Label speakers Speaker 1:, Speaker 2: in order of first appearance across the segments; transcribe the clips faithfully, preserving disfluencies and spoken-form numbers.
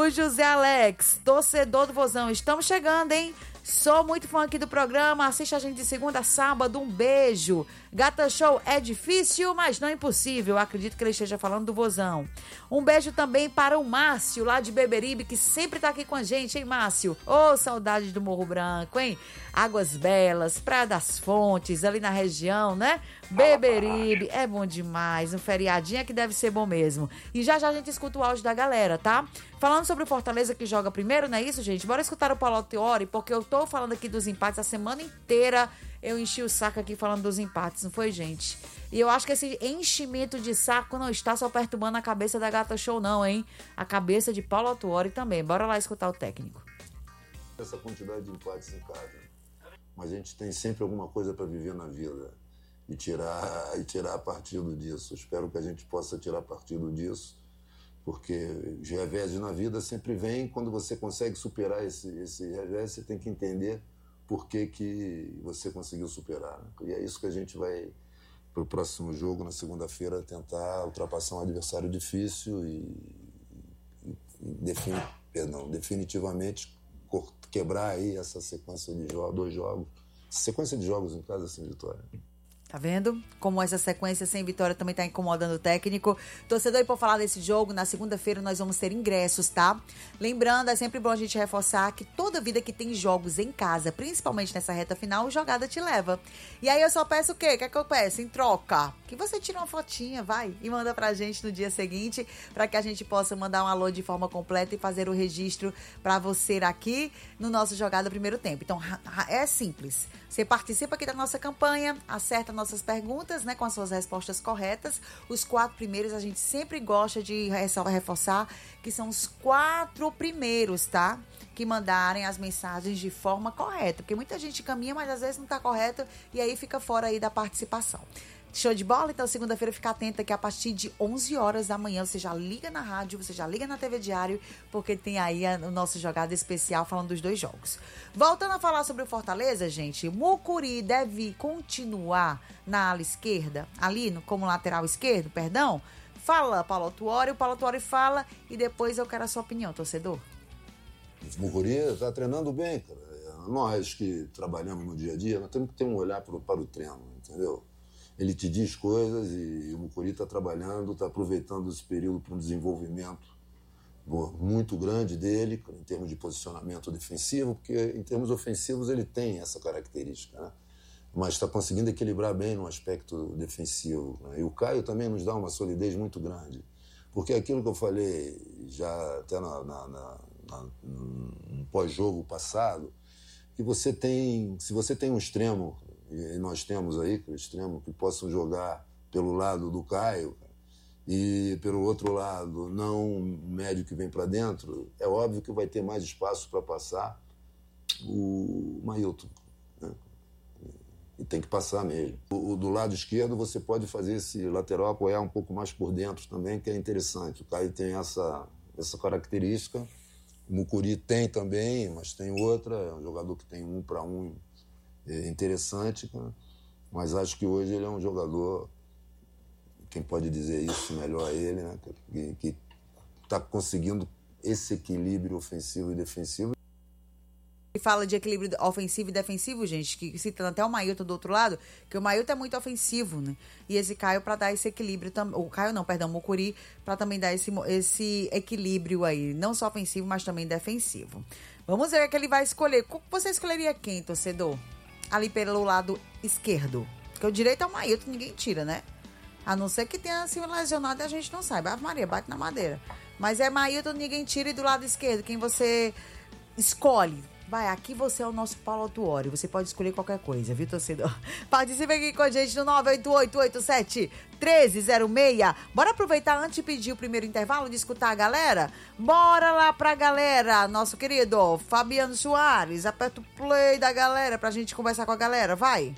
Speaker 1: O José Alex, torcedor do Vozão, estamos chegando, hein? Sou muito fã aqui do programa, assiste a gente de segunda a sábado, um beijo. Gata Show é difícil, mas não impossível, acredito que ele esteja falando do Vozão. Um beijo também para o Márcio, lá de Beberibe, que sempre tá aqui com a gente, hein, Márcio? Ô, oh, saudade do Morro Branco, hein? Águas Belas, Praia das Fontes, ali na região, né? Beberibe, é bom demais, um feriadinho que deve ser bom mesmo. E já já a gente escuta o áudio da galera, tá? Falando sobre o Fortaleza que joga primeiro, não é isso, gente? Bora escutar o Paulo Teori, porque eu tô falando aqui dos empates a semana inteira. Eu enchi o saco aqui falando dos empates, não foi, gente? E eu acho que esse enchimento de saco não está só perturbando a cabeça da Gata Show, não, hein? A cabeça de Paulo Tuori também. Bora lá escutar o técnico.
Speaker 2: Essa quantidade de empates em casa. Mas a gente tem sempre alguma coisa para viver na vida e tirar, e tirar partido disso. Espero que a gente possa tirar partido disso, porque os reveses na vida sempre vêm. Quando você consegue superar esse, esse revés, você tem que entender por que, que você conseguiu superar, né? E é isso que a gente vai, para o próximo jogo, na segunda-feira, tentar ultrapassar um adversário difícil e, e, e defin, perdão, definitivamente quebrar aí essa sequência de jogos, dois jogos, sequência de jogos em casa sem vitória.
Speaker 1: Tá vendo? Como essa sequência sem vitória também tá incomodando o técnico. Torcedor, e por falar desse jogo, na segunda-feira nós vamos ter ingressos, tá? Lembrando, é sempre bom a gente reforçar que toda vida que tem jogos em casa, principalmente nessa reta final, o Jogada te leva. E aí eu só peço o quê? O que é que eu peço? Em troca, que você tira uma fotinha, vai, e manda pra gente no dia seguinte, pra que a gente possa mandar um alô de forma completa e fazer o registro pra você aqui no nosso Jogada Primeiro Tempo. Então, é simples. Você participa aqui da nossa campanha, acerta nossas perguntas, né, com as suas respostas corretas. Os quatro primeiros a gente sempre gosta de reforçar que são os quatro primeiros, tá? Que mandarem as mensagens de forma correta, porque muita gente caminha, mas às vezes não tá correto e aí fica fora aí da participação. Show de bola? Então, segunda-feira, fica atenta que a partir de onze horas da manhã você já liga na rádio, você já liga na T V Diário, porque tem aí a, o nosso Jogada Especial falando dos dois jogos. Voltando a falar sobre o Fortaleza, gente, o Mucuri deve continuar na ala esquerda, ali no, como lateral esquerdo, perdão? Fala, Paulo Tuori, o Paulo Tuori fala e depois eu quero a sua opinião, torcedor.
Speaker 2: O Mucuri está treinando bem, cara. Nós que trabalhamos no dia a dia, nós temos que ter um olhar para o, para o treino, entendeu? Ele te diz coisas e o Mucuri está trabalhando, está aproveitando esse período para um desenvolvimento muito grande dele, em termos de posicionamento defensivo, porque em termos ofensivos ele tem essa característica, né? Mas está conseguindo equilibrar bem no aspecto defensivo, né? E o Caio também nos dá uma solidez muito grande, porque aquilo que eu falei já até na, na, na, na, no pós-jogo passado, que você tem, se você tem um extremo, e nós temos aí, o extremo, que possam jogar pelo lado do Caio e pelo outro lado não um médio que vem para dentro, é óbvio que vai ter mais espaço para passar o Mailton, né? E tem que passar mesmo. O, o do lado esquerdo você pode fazer esse lateral apoiar um pouco mais por dentro também, que é interessante. O Caio tem essa, essa característica, o Mucuri tem também, mas tem outra, é um jogador que tem um para um, é interessante, cara. Mas acho que hoje ele é um jogador, quem pode dizer isso melhor é ele, né? Que está conseguindo esse equilíbrio ofensivo e defensivo.
Speaker 1: E fala de equilíbrio ofensivo e defensivo, gente, que citando até o Mailton do outro lado, que o Mailton é muito ofensivo, né? E esse Caio para dar esse equilíbrio também, o Caio não, perdão, o Mucuri, para também dar esse, esse equilíbrio aí, não só ofensivo, mas também defensivo. Vamos ver o que ele vai escolher. Você escolheria quem, torcedor? Ali pelo lado esquerdo. Porque o direito é o Mailton, ninguém tira, né? A não ser que tenha sido lesionado e a gente não saiba. Ave Maria, bate na madeira. Mas é Mailton, ninguém tira. E do lado esquerdo, quem você escolhe? Vai, aqui você é o nosso Paulo Tuori. Você pode escolher qualquer coisa, viu, torcedor? Participe aqui com a gente no nove oito oito, oito sete, um três zero seis. Bora aproveitar antes de pedir o primeiro intervalo, de escutar a galera? Bora lá pra galera, nosso querido Fabiano Soares. Aperta o play da galera pra gente conversar com a galera, vai.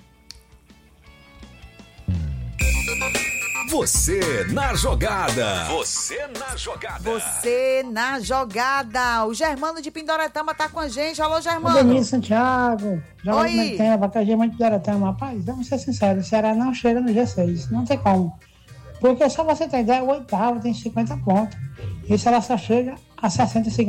Speaker 3: Você na jogada. Você na jogada.
Speaker 1: Você na jogada. O Germano de Pindoretama tá com a gente. Alô, Germano.
Speaker 4: Denise Santiago. Joga
Speaker 1: Oi.
Speaker 4: muito tempo. Aqui é Germano de Pindoretama. Rapaz, vamos ser sinceros. O Ceará não chega no G seis. Não tem como. Porque só você tem ideia, o oitavo tem cinquenta pontos. E o Ceará só chega a sessenta e cinco.